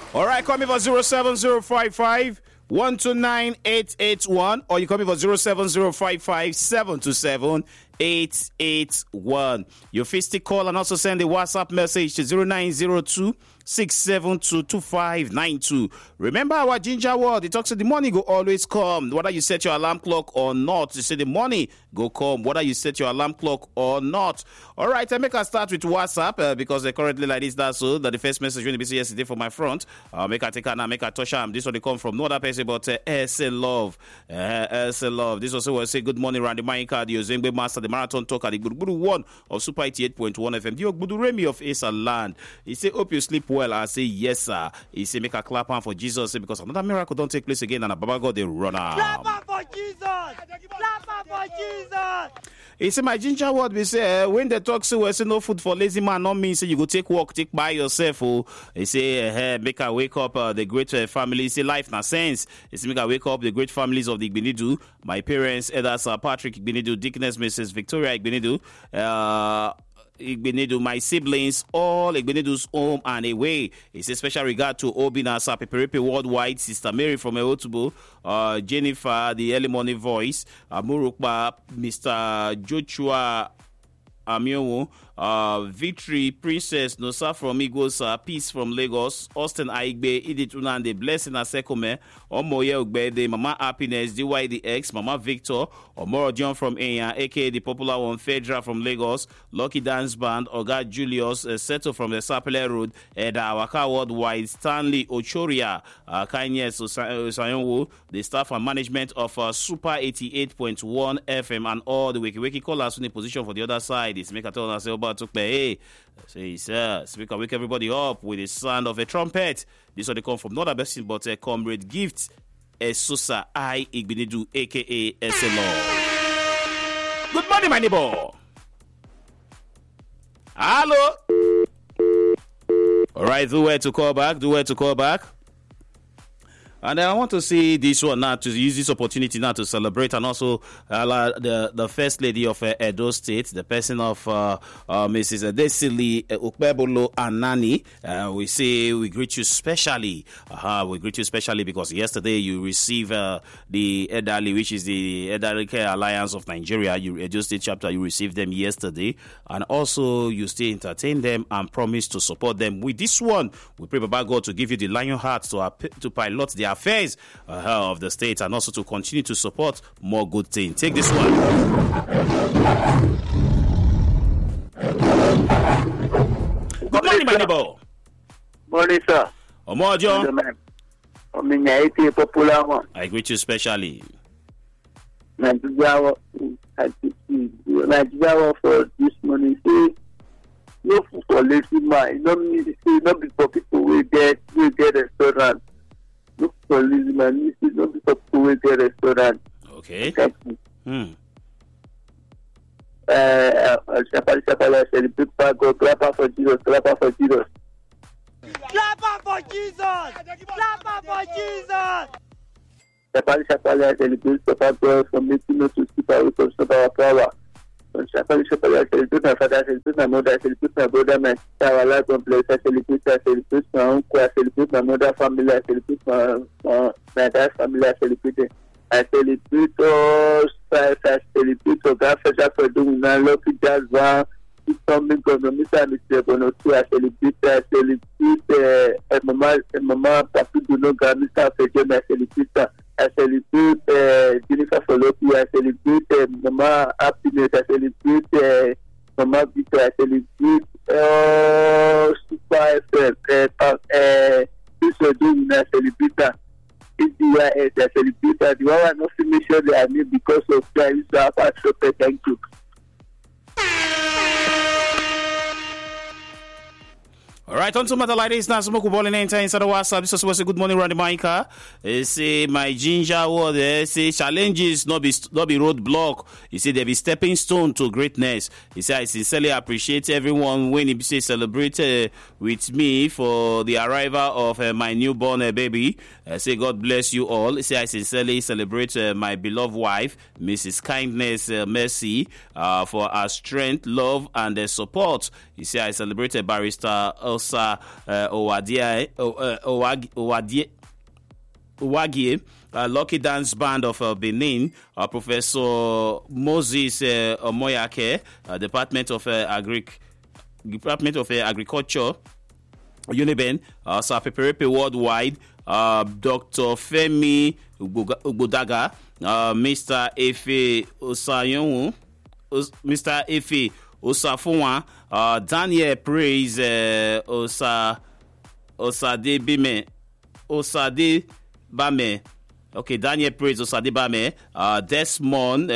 All right, call me for 07055 129881, or you call me for 07055 727 881. Your fisty call and also send a WhatsApp message to 0902 6722592. Remember our ginger word, it talks to the money go always come. Whether you set your alarm clock or not, you say the money go come. Whether you set your alarm clock or not. All right, I make a start with WhatsApp because they currently like this. That's so that the first message when be yesterday for my front. Make a take her now, make a touch am. This one they come from no other person but SL Love. SL Love. This also will say good morning, Randy Mainka, the Ozengbe Master, the Marathon Talker, the Guru one of Super 88.1 FM, the Ogbudu Remy of Asa Land. He say, hope you sleep well. I say, yes, sir. He say, make a clap on for Jesus because another miracle don't take place again and a Baba God they run out. Clap on for Jesus! Clap on for Jesus! He say, my ginger word we say, when they talk so we say no food for lazy man, not mean say you go take walk, take by yourself. Oh. He say, make a wake up the great family. He say, life na sense. He say, make a wake up the great families of the Igbenidu. My parents, elders, Patrick Igbenidu, Dickness, Mrs. Victoria Igbenidu, Igbenidu, my siblings, all Igbenidu's home and away. It's a special regard to Obina Sapeperepe Worldwide, Sister Mary from Eotubo, Jennifer, the early morning voice, Murukba, Mr. Joshua Amiowo, Victory Princess Nosa from Igosa, Peace from Lagos, Austin Aigbe, Edith Unande, Blessing Asekome, Omoye Ogbede, Mama Happiness, DYDX, Mama Victor, Omoro John from Enya, aka the popular one, Fedra from Lagos, Lucky Dance Band, Oga Julius, Seto from the Sapele Road, Eda Waka Worldwide, Stanley Ochoria, Kanyes Osayonwo, the staff and management of Super 88.1 FM, and all the Wiki callers in the position for the other side. It's make a tell us about to play. Say, sir, speak and wake everybody up with the sound of a trumpet. This one they come from not a person but a comrade Gift Esosa I Igbenidu, aka SLO. Good morning, my neighbor. Hello. All right, do where to call back. And I want to see this one now, to use this opportunity now to celebrate and also the First Lady of Edo State, the person of Mrs. Adesili Ukbebolo Anani. We say we greet you specially. We greet you specially because yesterday you received the Edali, which is the Elderly Care Alliance of Nigeria, Edo State chapter. You received them yesterday. And also you still entertain them and promise to support them. With this one, we pray Baba God to give you the lion heart to pilot the affairs of the state and also to continue to support more good things. Take this one. Good morning, my neighbor. Morning, sir. Omojo. Popular one. I greet you specially. Nigeria for this morning. Say, no food for lazy man. Not be for people who get restaurant. Look for lazy man. Not be for people who get restaurant. Okay. Chapala celebrate God. Clap for Jesus. Clap on for Jesus! Clap on for Jesus! Chapala celebrate Papa God for making us to keep away from our power. Chapala celebrate my father, celebrate my mother, celebrate my brother, my sister, our life complex. I celebrate my uncle, I celebrate my mother family, I celebrate my dad's family, I celebrate all sides, I celebrate Oga Federal for doing now, Lucky Jazz Van, Mr. Mr. Bonotu, I celebrate Mama Papi Dunoga, Mr. Fejem, I celebrate Jennifer Folopi, I celebrate Mama Happiness, I celebrate Mama Victor, I celebrate Super FM, this was doing I celebrate I celebrate the one I not finish they are me because of that is the part of thank you. All right, on to matter like this now. Smoke ball in inside the WhatsApp. This was a good morning, Randy Maika. Say my ginger word. Say challenges not be roadblock. He said there be stepping stone to greatness. He said I sincerely appreciate everyone when he say celebrate with me for the arrival of my newborn baby. Say God bless you all. He said I sincerely celebrate my beloved wife, Mrs. Kindness Mercy, for her strength, love, and support. He said I celebrate Barrister Osa Owagie, Lucky Dance Band of Benin, Professor Moses Omoyake, Department of Agriculture, Uniben, Sapeperepe Worldwide, Dr. Femi Ugodaga, Mr. Efe Osayonwu, Mr. Efe Osafunwa, Daniel Praise Osade Bame. Okay, Daniel Praise Osade Bame, Desmond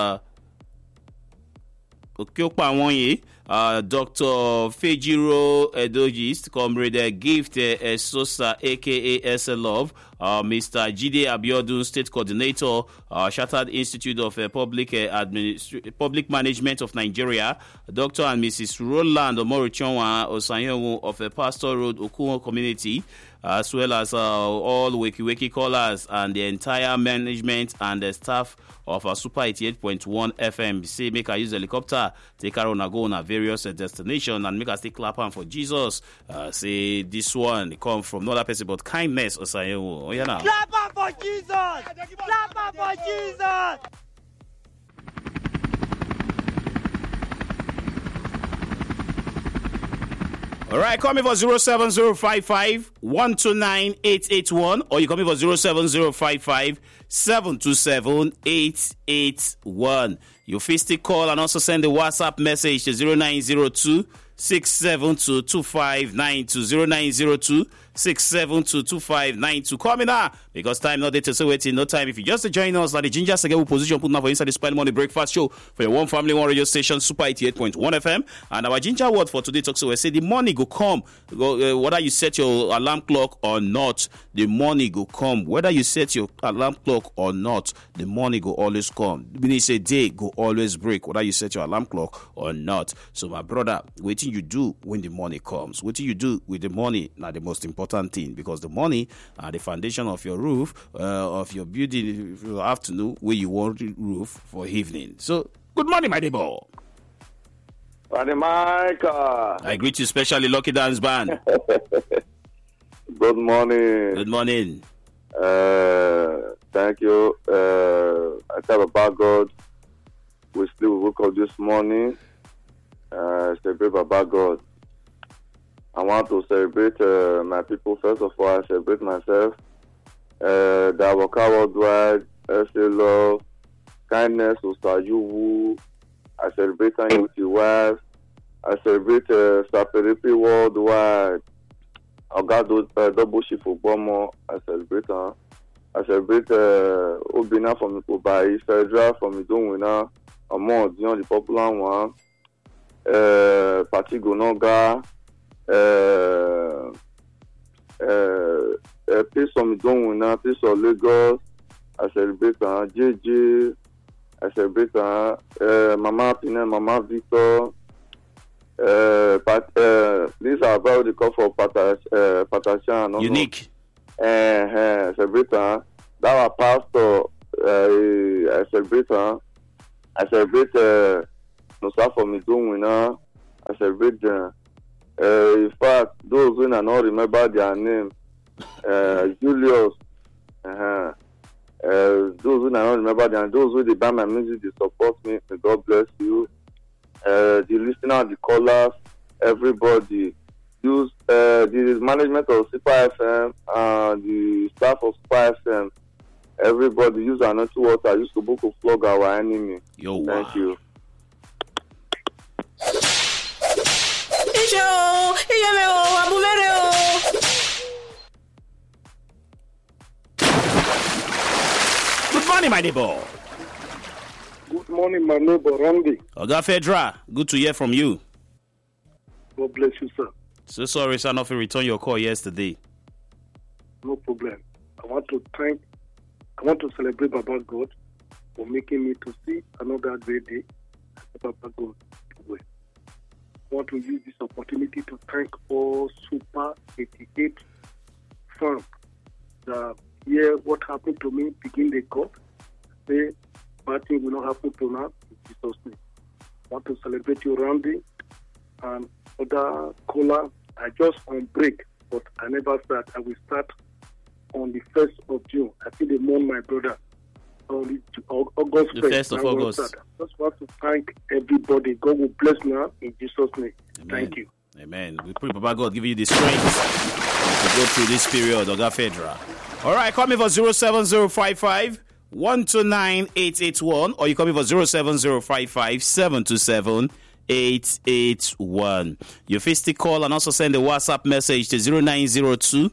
Okyokpawonye, Dr. Fejiro Edogist, Comrade Gift Sosa, aka SL Love, Mr. Jide Abiodun, State Coordinator, Shattered Institute of Public Management of Nigeria, Dr. and Mrs. Roland Omorichonwa Osanyewu of Pastor Road, Okumo Community, as well as all Wiki callers and the entire management and the staff of Super 88.1 FM. Say, make I use helicopter, take her on a go on a various destination and make us take clap for Jesus. Say, this one come from no other person but kindness. Oh, yeah, now. Clap for Jesus! Clap for Jesus! All right, call me for 07055 129 881 or you call me for 07055 727 881. You still call and also send a WhatsApp message to 0902 672 2592 0902 672 2592. Call me now because time not there to say waiting, no time. If you just join us, like the Ginger Segewu position put now for inside the Spell Money Breakfast Show for your one family, one radio station, Super 88.1 FM. And our Ginger word for today talks we say the money go come. Whether you set your alarm clock or not, the money go come. Whether you set your alarm clock or not, the money go always come. Meaning say day go always break, whether you set your alarm clock or not. So my brother, waiting you do when the money comes. What you do with the money now the most important thing, because the money are the foundation of your roof, of your building for afternoon, where you want the roof for evening. So good morning, my neighbor. Morning, Mike. I greet you especially, Lucky Dance Band. Good morning. Good morning. Thank you. I tell about God. We still woke up this morning. Celebrate about God. I want to celebrate my people. First of all, I celebrate myself. That Waka Worldwide, SA Love, Kindness, Osayuwu. I celebrate you with your wife. I celebrate Saperepe Worldwide. Ogado Double Shifu Bomo. I celebrate her. I celebrate Obina from Ikobai, Fedra from Idunwina, Amon Dion, the popular one. Pati Gonoga. Peace from Idunwina, Peace of Lagos. I celebrate JJ. I celebrate Mama Pina, Mama Victor. These are about the call for Patashan. Unique. I celebrate that our pastor. I celebrate I celebrate Nosa from Idunwina. I celebrate them. In fact, those who not remember their name, Julius. Those who not remember their name, those who they buy my music, they support me. May God bless you. The listener, the callers, everybody. Use the management of Super FM, the staff of Super FM, everybody use another water. Use to book to flog our enemy. Yo, thank you. Good morning, my neighbor. Good morning, my neighbor Randy. Oga Fedra, good to hear from you. God bless you, sir. So sorry, sir, not to return your call yesterday. No problem. I want to celebrate Baba God for making me to see another great day. Baba God. I want to use this opportunity to thank all Super 88 fans that hear what happened to me, begin the court, say bad thing will not happen to now in Jesus' name. I want to celebrate you, Randy, and other caller I just on break, but I never start. I will start on the 1st of June. I think they mourn my brother on the August 1st. The 1st of August. I just want to thank everybody. God will bless now in Jesus' name. Amen. Thank you. Amen. We pray, Baba God, give you the strength to go through this period, Oga Fedra. All right, call me for 07055 129 881, or you call me for 07055 727 881. You face the call and also send a WhatsApp message to 0902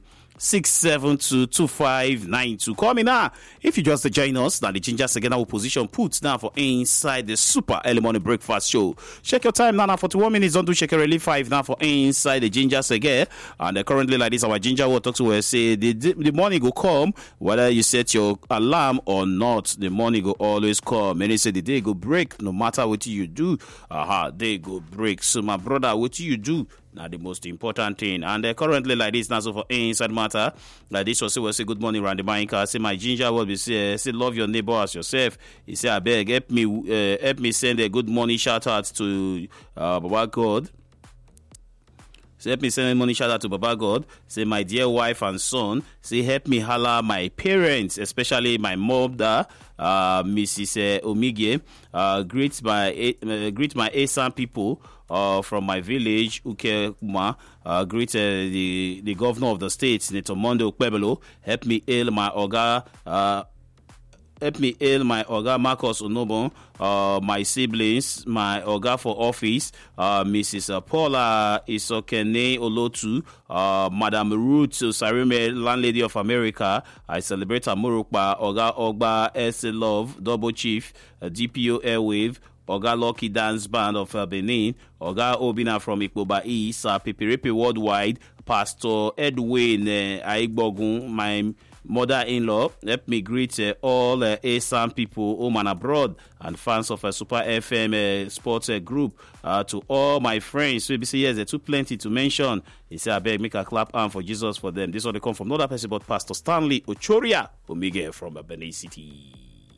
6722592. Call me now. If you just join us, now the Ginger Segena position put now for inside the super early morning breakfast show. Check your time now 41 minutes. Don't do check relief 5 now for inside the Ginger Segena. And currently like this, our Ginger will talk to us. Say the morning will come whether you set your alarm or not. The morning will always come. Many say the day go break no matter what you do. Day go break. So my brother, what you do? Now the most important thing. And currently like this now, so for inside matter like this, also will say good morning Randy Mainka. Say my Ginger will be say love your neighbor as yourself. He say I beg help me send a good morning shout out to Baba God. Say help me send a morning shout out to Baba God. Say my dear wife and son. Say help me holla my parents, especially my mother, Mrs. Omige. Greet my Asan people from my village, Ukekuma. Greet the governor of the state, Senator Mondo Okpebelo. Help me hail my Oga. Help me hail my Oga Marcos Onobo, my siblings, my Oga for office, Mrs. Paula Isokene Olotu, Madam Ruth Sarime, landlady of America. I celebrate Amurukba, Oga Ogba S. Love, Double Chief, DPO Airwave, Oga Lucky Dance Band of Benin, Oga Obina from Ikpoba East, Peperepe Worldwide, Pastor Edwin Aigbogun, my mother-in-law. Help me greet all ASAM people home and abroad and fans of Super FM sports group. To all my friends, so say yes, they're too plenty to mention. He said, I beg, make a clap hand for Jesus for them. This one they come from another person but Pastor Stanley Ochoria Omega from Benin City.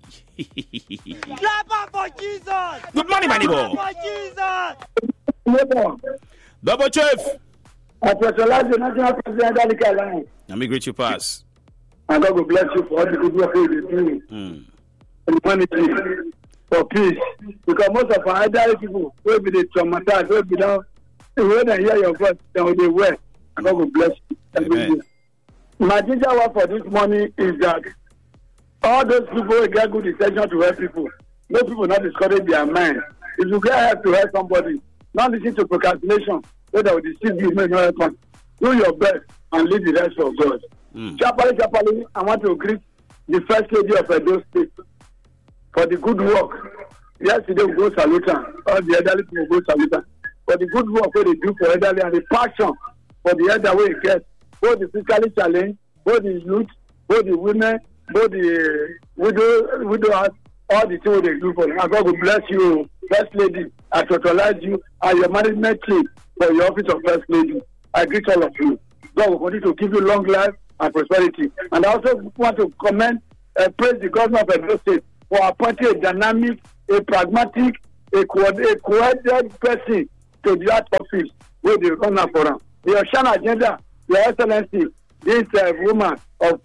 Clap up for Jesus. Good morning, my neighbor. Clap for Jesus. Double Chief. I patronize the National President Dalika Alliance. Let me greet you, pass. And God will bless you for all the good work you're doing. Humanity, for peace. Because most of our elderly people will be traumatized, will be down. When they hear your voice, they will be well. And God will bless you. Amen. My ginger word for this morning is that all those people get good intention to help people. Those people not discourage their mind. If you get help to help somebody, not listen to procrastination, so that will deceive you, may not help. Do your best and leave the rest of God. Chapali, I want to greet the first lady of Edo State for the good work. Yesterday we go salute her. All the elderly people go salute her. For the good work that they do for elderly and the passion for the elder way it gets. Both the physically challenged, both the youth, both the women, both the widowers, all the things they do for them. And God will bless you, First Lady. I totalize you and your management team for your office of First Lady. I greet all of you. God will continue to give you long life and prosperity. And I also want to commend and praise the governor of Edo State for appointing a dynamic, a pragmatic, a coordinated person to that office where they run for him. The Ocean agenda, Your Excellency, this woman of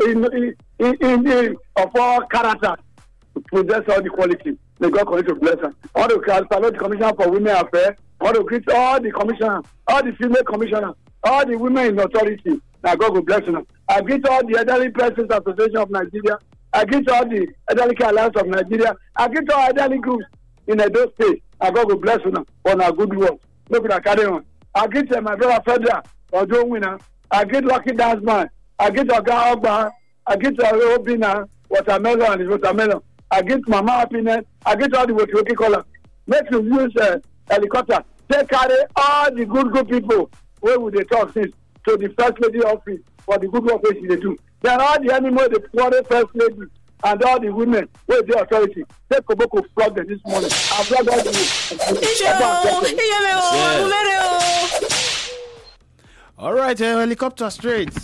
all character to possess all the qualities. May God continue to bless her. All the Commissioner for Women Affairs, all the commissioners, all the female commissioners, all the women in authority. Now God will bless them. I greet all the Elderly Persons Association of Nigeria. I greet all the Elderly Alliance of Nigeria. I greet all elderly groups in Edo State. And God will bless them on our good work. Look at that carry on. I greet my brother Federal, Ojo Winner. I greet Lucky Dance Man. I greet Oga Ogba. I greet Obina, Watermelon and his Watermelon. I greet Mama Happiness. I greet all the Woki Color. Make you use helicopter. Take carry all the good people. Where would they talk since? To the First Lady office for the good work which they do. Then all the animals, the poor First Lady, and all the women with the authority. Take Koboko flog them this morning. I've got all All right, helicopter straight.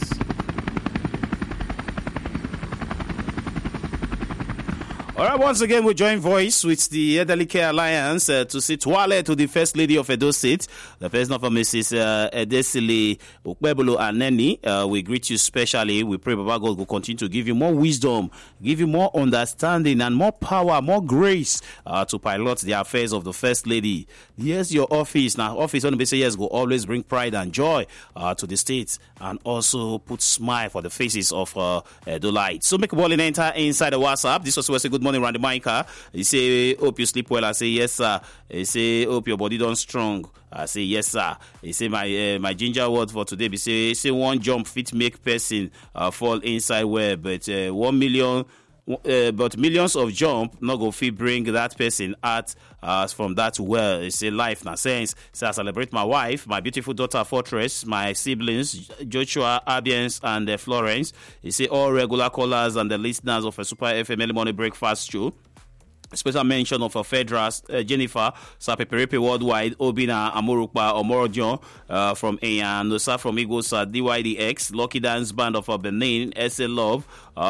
All right, once again, we join voice with the Elderly Care Alliance to say Twale to the First Lady of Edo State, the person of Mrs. Edesile Okpebolo Aneni. We greet you specially. We pray Baba God will continue to give you more wisdom, give you more understanding and more power, more grace to pilot the affairs of the First Lady. Yes, your office. Now, office on the basis, yes, will always bring pride and joy to the state and also put smile for the faces of Edo Light. So make a ball and enter inside the WhatsApp. This was a good morning, Randy Micah. He say, hope you sleep well. I say, yes, sir. He say, hope your body done strong. I say, yes, sir. He say, my ginger word for today, he say one jump fit make person fall inside web, but 1 million. But millions of jump not go fit bring that person out from that well. It's a life na sense. So I celebrate my wife, my beautiful daughter Fortress, my siblings Joshua, Abiens, and Florence. He say all regular callers and the listeners of a Super FM early morning breakfast show. Special mention of a Fedras, Jennifer, Sapeperepe Worldwide, Obina, Amorukpa, Omorojon from Eyan, Nosa from Igosa, DYDX, Lucky Dance Band of Benin, SA Love,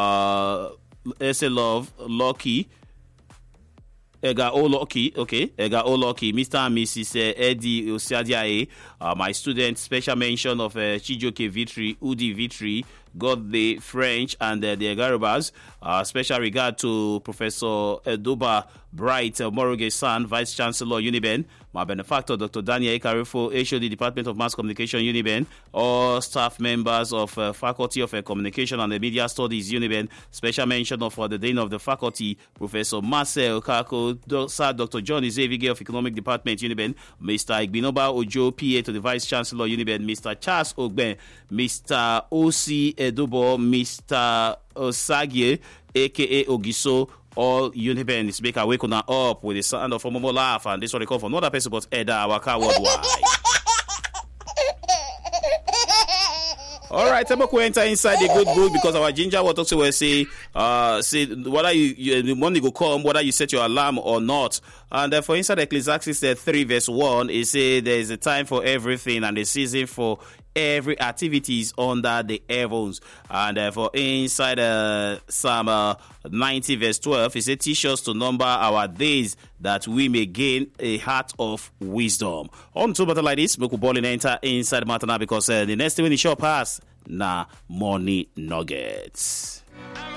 Lucky, Ega Oloki, okay, Ega Oloki, Mr. and Mrs. Eddie Osiadiae, my student, special mention of Chijoke Vitri, Udi Vitri, God the French, and the Garibas. Special regard to Professor Edoba Bright Moroge San, Vice Chancellor Uniben, my benefactor Dr. Daniel Ikarifo, HOD Department of Mass Communication Uniben, all staff members of Faculty of Communication and the Media Studies Uniben. Special mention of the Dean of the Faculty, Professor Marcel Kako, Sir Dr. John Izevige of Economic Department Uniben, Mr. Igbinoba Ojo, PA to the Vice Chancellor Uniben, Mr. Charles Ogben, Mr. O.C. Edobo, Mr. Osagie, a.k.a. Ogiso, all Uniben is make our wake on up with the sound of a Momo laugh, and this what they call for another person but Eda Waka Worldwide. All right, I'm going to enter inside the good book because our ginger will also will say whether the money go come, whether you set your alarm or not. And for inside Ecclesiastes 3 verse 1, it say there is a time for everything and a season for every activities under the heavens. And for inside Psalm 90 verse 12, it says, teach us to number our days that we may gain a heart of wisdom. On to battle like this, we could ball and enter inside Matana because the next thing when the shop pass, money nuggets.